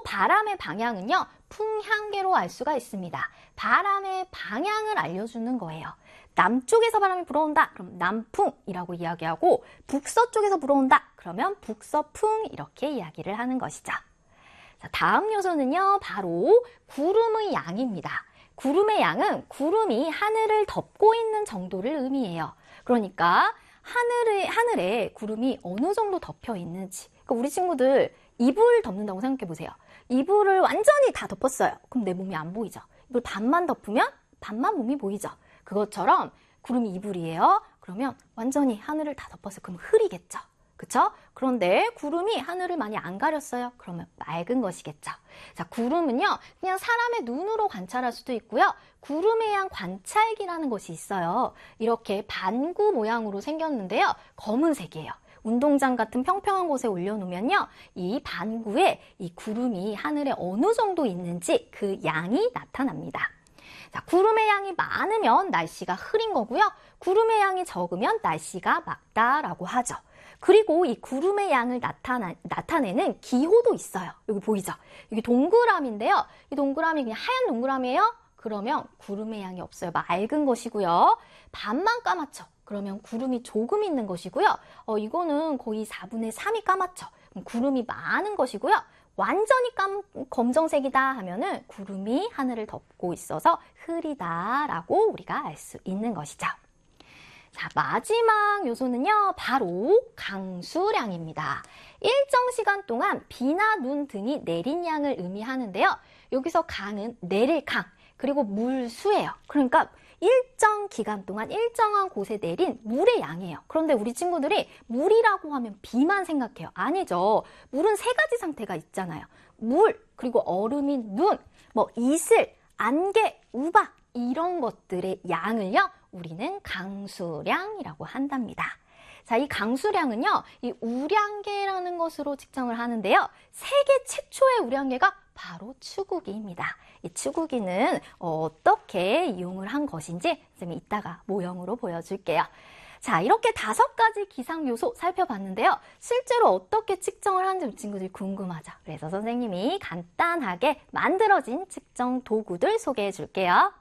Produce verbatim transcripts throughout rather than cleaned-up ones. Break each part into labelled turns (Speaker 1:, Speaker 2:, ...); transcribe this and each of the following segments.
Speaker 1: 또 바람의 방향은요, 풍향계로 알 수가 있습니다. 바람의 방향을 알려주는 거예요. 남쪽에서 바람이 불어온다, 그럼 남풍이라고 이야기하고, 북서쪽에서 불어온다, 그러면 북서풍, 이렇게 이야기를 하는 것이죠. 자, 다음 요소는요, 바로 구름의 양입니다. 구름의 양은 구름이 하늘을 덮고 있는 정도를 의미해요. 그러니까 하늘에, 하늘에 구름이 어느 정도 덮여 있는지. 그러니까 우리 친구들 이불 덮는다고 생각해 보세요. 이불을 완전히 다 덮었어요. 그럼 내 몸이 안 보이죠. 이불 반만 덮으면 반만 몸이 보이죠. 그것처럼 구름이 이불이에요. 그러면 완전히 하늘을 다 덮었어요. 그럼 흐리겠죠. 그쵸? 그런데 구름이 하늘을 많이 안 가렸어요. 그러면 맑은 것이겠죠. 자, 구름은요, 그냥 사람의 눈으로 관찰할 수도 있고요. 구름에 의한 관찰기라는 것이 있어요. 이렇게 반구 모양으로 생겼는데요. 검은색이에요. 운동장 같은 평평한 곳에 올려놓으면요, 이 반구에 이 구름이 하늘에 어느 정도 있는지 그 양이 나타납니다. 자, 구름의 양이 많으면 날씨가 흐린 거고요. 구름의 양이 적으면 날씨가 맑다라고 하죠. 그리고 이 구름의 양을 나타나, 나타내는 기호도 있어요. 여기 보이죠? 여기 동그라미인데요. 이 동그라미 그냥 하얀 동그라미예요. 그러면 구름의 양이 없어요. 맑은 것이고요. 반만 까맣죠. 그러면 구름이 조금 있는 것이고요. 어, 이거는 거의 사분의 삼이 까맣죠. 그럼 구름이 많은 것이고요. 완전히 깜, 검정색이다 하면은 구름이 하늘을 덮고 있어서 흐리다라고 우리가 알 수 있는 것이죠. 자, 마지막 요소는요, 바로 강수량입니다. 일정 시간 동안 비나 눈 등이 내린 양을 의미하는데요. 여기서 강은 내릴 강, 그리고 물수예요. 그러니까 일정 기간 동안 일정한 곳에 내린 물의 양이에요. 그런데 우리 친구들이 물이라고 하면 비만 생각해요. 아니죠. 물은 세 가지 상태가 있잖아요. 물, 그리고 얼음인 눈, 뭐 이슬, 안개, 우박, 이런 것들의 양을요, 우리는 강수량이라고 한답니다. 자, 이 강수량은요, 이 우량계라는 것으로 측정을 하는데요. 세계 최초의 우량계가 바로 추구기입니다. 이 추구기는 어떻게 이용을 한 것인지 좀 이따가 모형으로 보여줄게요. 자, 이렇게 다섯 가지 기상 요소 살펴봤는데요. 실제로 어떻게 측정을 하는지 우리 친구들이 궁금하죠. 그래서 선생님이 간단하게 만들어진 측정 도구들 소개해 줄게요.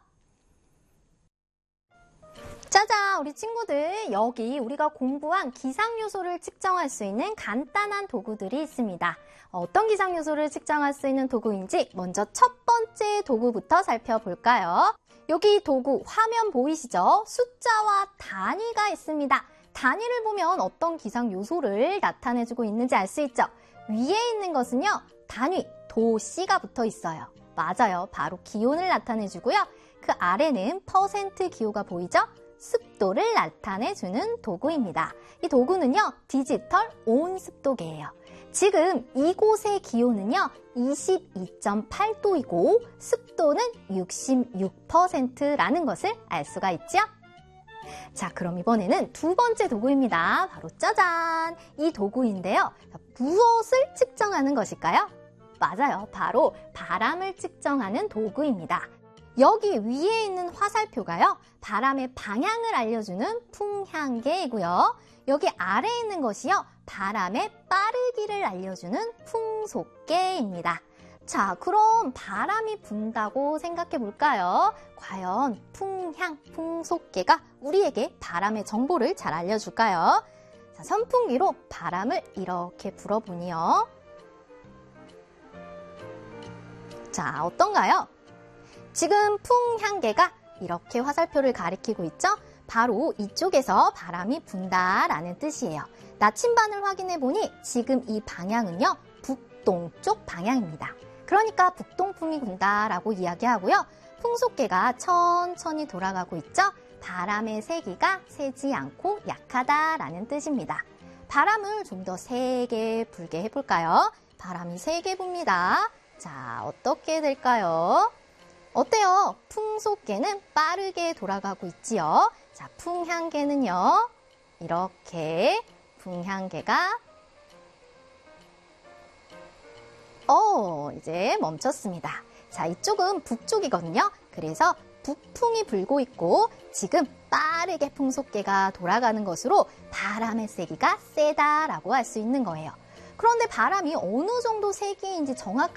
Speaker 1: 짜잔, 우리 친구들, 여기 우리가 공부한 기상요소를 측정할 수 있는 간단한 도구들이 있습니다. 어떤 기상요소를 측정할 수 있는 도구인지 먼저 첫 번째 도구부터 살펴볼까요? 여기 도구 화면 보이시죠? 숫자와 단위가 있습니다. 단위를 보면 어떤 기상요소를 나타내주고 있는지 알 수 있죠? 위에 있는 것은요, 단위, 도씨가 붙어 있어요. 맞아요, 바로 기온을 나타내주고요. 그 아래는 퍼센트 기호가 보이죠? 습도를 나타내주는 도구입니다. 이 도구는요, 디지털 온습도계예요. 지금 이곳의 기온은요, 이십이 점 팔 도이고 습도는 육십육 퍼센트라는 것을 알 수가 있죠? 자, 그럼 이번에는 두 번째 도구입니다. 바로 짜잔! 이 도구인데요. 무엇을 측정하는 것일까요? 맞아요. 바로 바람을 측정하는 도구입니다. 여기 위에 있는 화살표가요, 바람의 방향을 알려주는 풍향계이고요. 여기 아래에 있는 것이요, 바람의 빠르기를 알려주는 풍속계입니다. 자, 그럼 바람이 분다고 생각해 볼까요? 과연 풍향, 풍속계가 우리에게 바람의 정보를 잘 알려줄까요? 자, 선풍기로 바람을 이렇게 불어보니요. 자, 어떤가요? 지금 풍향계가 이렇게 화살표를 가리키고 있죠? 바로 이쪽에서 바람이 분다라는 뜻이에요. 나침반을 확인해 보니 지금 이 방향은요, 북동쪽 방향입니다. 그러니까 북동풍이 분다라고 이야기하고요. 풍속계가 천천히 돌아가고 있죠? 바람의 세기가 세지 않고 약하다라는 뜻입니다. 바람을 좀 더 세게 불게 해볼까요? 바람이 세게 붑니다. 자, 어떻게 될까요? 어때요? 풍속계는 빠르게 돌아가고 있지요. 자, 풍향계는요, 이렇게 풍향계가 어, 이제 멈췄습니다. 자, 이쪽은 북쪽이거든요. 그래서 북풍이 불고 있고 지금 빠르게 풍속계가 돌아가는 것으로 바람의 세기가 세다라고 할 수 있는 거예요. 그런데 바람이 어느 정도 세기인지 정확하게